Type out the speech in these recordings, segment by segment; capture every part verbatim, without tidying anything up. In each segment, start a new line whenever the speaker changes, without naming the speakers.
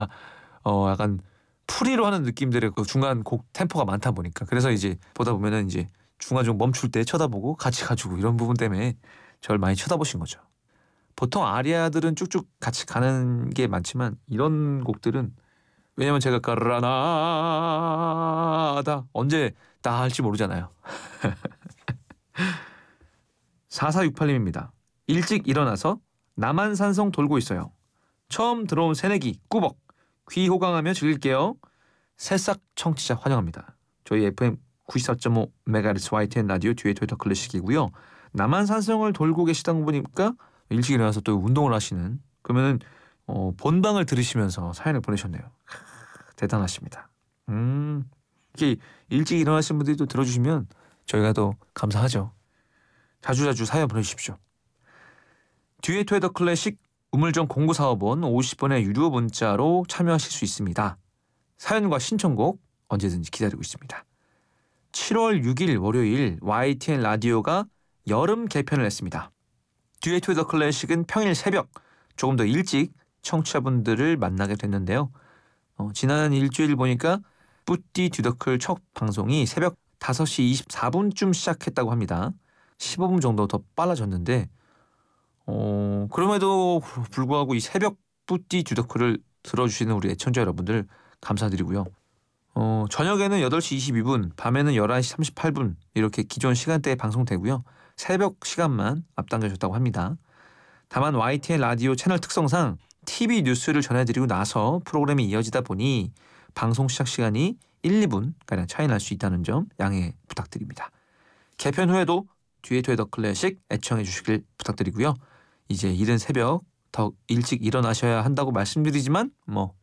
어 약간 풀이로 하는 느낌들의 그 중간 곡 템포가 많다 보니까 그래서 이제 보다 보면은 이제 중간중간 멈출 때 쳐다보고 같이 가지고 이런 부분 때문에 저를 많이 쳐다보신 거죠. 보통 아리아들은 쭉쭉 같이 가는 게 많지만 이런 곡들은 왜냐면 제가 까라나다 언제 다 할지 모르잖아요. 사사육팔 님입니다. 일찍 일어나서 남한산성 돌고 있어요. 처음 들어온 새내기 꾸벅 귀 호강하며 즐길게요. 새싹 청취자 환영합니다. 저희 에프엠 구십사 점 오 메가헤르츠 와이티엔 라디오 듀엣 더 클래식이고요. 남한산성을 돌고 계시다 보니까 일찍 일어나서 또 운동을 하시는 그러면은 어, 본방을 들으시면서 사연을 보내셨네요. 대단하십니다. 음, 이렇게 일찍 일어나신 분들이 또 들어주시면 저희가 더 감사하죠. 자주자주 사연 보내주십시오. 듀엣 더 클래식 우물정 공구사오 번 오십 번의 유료 문자로 참여하실 수 있습니다. 사연과 신청곡 언제든지 기다리고 있습니다. 칠월 육일 월요일 와이티엔 라디오가 여름 개편을 했습니다. 듀엣 더 클래식은 평일 새벽 조금 더 일찍 청취자분들을 만나게 됐는데요. 어, 지난 일주일 보니까 뿌띠 듀더클 첫 방송이 새벽 다섯 시 이십사 분쯤 시작했다고 합니다. 십오 분 정도 더 빨라졌는데 어, 그럼에도 불구하고 이 새벽 뿌띠 듀더클을 들어주시는 우리 애청자 여러분들 감사드리고요. 어, 저녁에는 여덟 시 이십이 분, 밤에는 열한 시 삼십팔 분 이렇게 기존 시간대에 방송되고요. 새벽 시간만 앞당겨졌다고 합니다. 다만 와이티엔 라디오 채널 특성상 티비 뉴스를 전해드리고 나서 프로그램이 이어지다 보니 방송 시작 시간이 일, 이 분가량 차이 날 수 있다는 점 양해 부탁드립니다. 개편 후에도 듀엣 더 클래식 애청해 주시길 부탁드리고요. 이제 이른 새벽 더 일찍 일어나셔야 한다고 말씀드리지만 뭐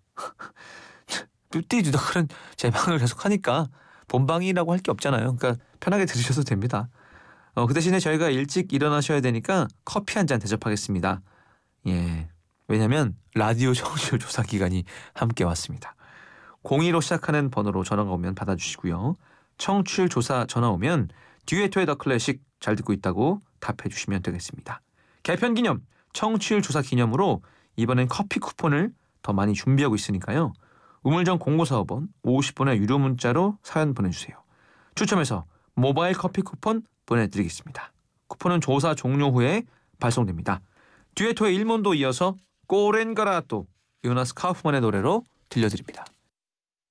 뷰티 듀더클은 제 방을 계속 하니까 본방이라고 할 게 없잖아요. 그러니까 편하게 들으셔도 됩니다. 어, 그 대신에 저희가 일찍 일어나셔야 되니까 커피 한 잔 대접하겠습니다. 예, 왜냐면 라디오 청취율 조사 기간이 함께 왔습니다. 공이로 시작하는 번호로 전화가 오면 받아주시고요. 청취율 조사 전화 오면 듀엣 더 클래식 잘 듣고 있다고 답해 주시면 되겠습니다. 개편 기념 청취율 조사 기념으로 이번엔 커피 쿠폰을 더 많이 준비하고 있으니까요. 우물정 공구사오 번 오십 번의 유료 문자로 사연 보내주세요. 추첨해서 모바일 커피 쿠폰 보내드리겠습니다. 쿠폰은 조사 종료 후에 발송됩니다. 듀엣의 일몬도 이어서 꼬렌가라또 요나스 카우프만의 노래로 들려드립니다.